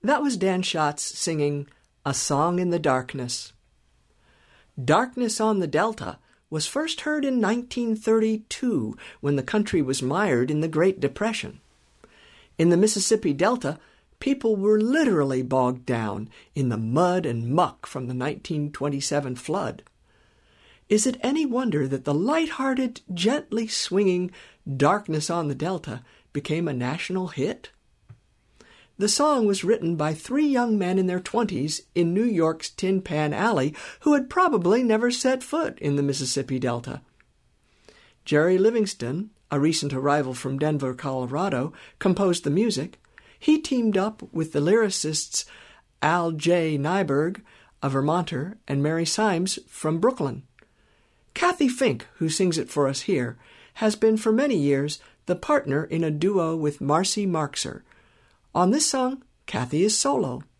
That was Dan Schatz singing A Song in the Darkness. Darkness on the Delta was first heard in 1932 when the country was mired in the Great Depression. In the Mississippi Delta, people were literally bogged down in the mud and muck from the 1927 flood. Is it any wonder that the light-hearted, gently swinging Darkness on the Delta became a national hit? The song was written by three young men in their 20s in New York's Tin Pan Alley who had probably never set foot in the Mississippi Delta. Jerry Livingston, a recent arrival from Denver, Colorado, composed the music. He teamed up with the lyricists Al J. Nyberg, a Vermonter, and Mary Symes from Brooklyn. Kathy Fink, who sings it for us here, has been for many years the partner in a duo with Marcy Marxer. On this song, Kathy is solo.